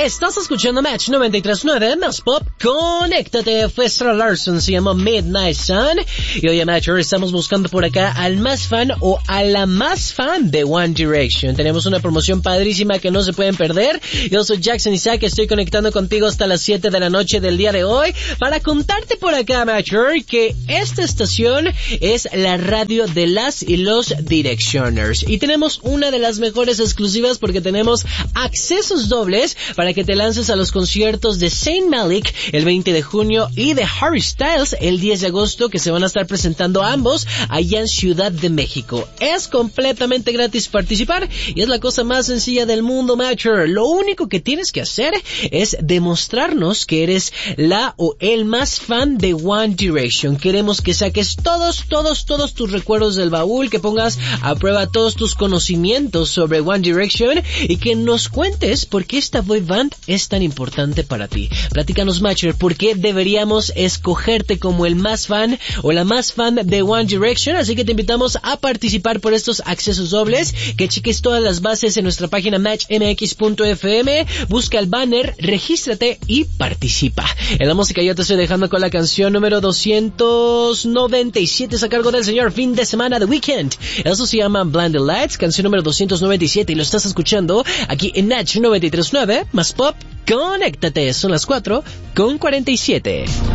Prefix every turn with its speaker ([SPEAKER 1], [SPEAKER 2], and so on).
[SPEAKER 1] Estás escuchando Match 93.9, más pop, conéctate. Fue Sarah Larson, se llama Midnight Sun. Y hoy en Match estamos buscando por acá al más fan o a la más fan de One Direction. Tenemos una promoción padrísima que no se pueden perder. Yo soy Jackson Isaac, estoy conectando contigo hasta las 7 de la noche del día de hoy para contarte por acá, Matcher, que esta estación es la radio de las y los Directioners. Y tenemos una de las mejores exclusivas porque tenemos accesos dobles para que te lances a los conciertos de Zayn Malik el 20 de junio y de Harry Styles el 10 de agosto, que se van a estar presentando ambos allá en Ciudad de México. Es completamente gratis participar y es la cosa más sencilla del mundo, Matcher. Lo único que tienes que hacer es demostrarnos que eres la o el más fan de One Direction. Queremos que saques todos tus recuerdos del baúl, que pongas a prueba todos tus conocimientos sobre One Direction y que nos cuentes por qué esta boy band es tan importante para ti. Platícanos, Matcher, ¿por qué deberíamos escogerte como el más fan o la más fan de One Direction? Así que te invitamos a participar por estos accesos dobles, que cheques todas las bases en nuestra página matchmx.fm, busca el banner, regístrate y participa. En la música yo te estoy dejando con la canción número 297, es a cargo del señor Fin de Semana The Weeknd. Eso se llama Blinded Lights, canción número 297, y lo estás escuchando aquí en Match 93.9, más pop, conéctate. Son las 4:47.